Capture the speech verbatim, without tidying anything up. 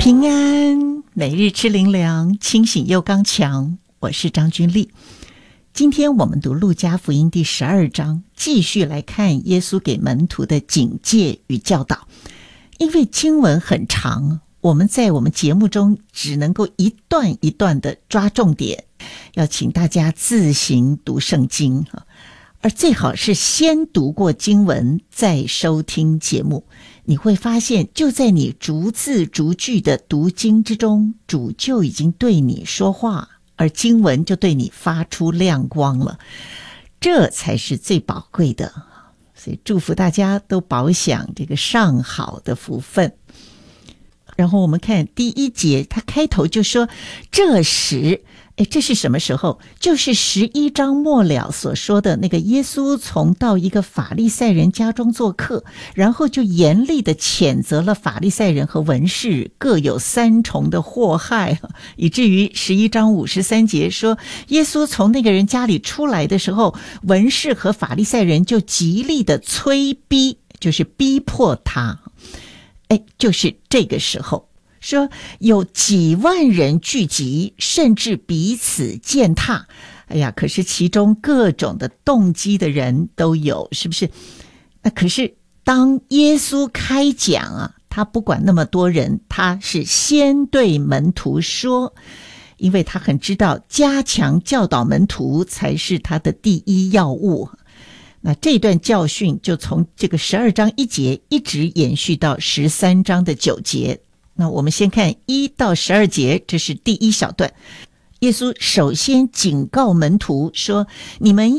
平安，每日吃灵粮，清醒又刚强。我是张君丽。今天我们读路加福音第十二章，继续来看耶稣给门徒的警戒与教导。因为经文很长，我们在我们节目中只能够一段一段的抓重点，要请大家自行读圣经，而最好是先读过经文再收听节目。你会发现，就在你逐字逐句的读经之中，主就已经对你说话，而经文就对你发出亮光了，这才是最宝贵的。所以祝福大家都饱享这个上好的福分。然后我们看第一节，他开头就说这时，哎，这是什么时候？就是十一章末了所说的那个耶稣从到一个法利赛人家中做客，然后就严厉的谴责了法利赛人和文士各有三重的祸害，以至于十一章五十三节说，耶稣从那个人家里出来的时候，文士和法利赛人就极力的催逼，就是逼迫他。哎，就是这个时候说有几万人聚集，甚至彼此践踏。哎呀，可是其中各种的动机的人都有，是不是？那可是当耶稣开讲啊，他不管那么多人，他是先对门徒说，因为他很知道加强教导门徒才是他的第一要务。那这段教训就从这个十二章一节一直延续到十三章的九节。那我们先看一到十二节，这是第一小段。耶稣首先警告门徒说，你们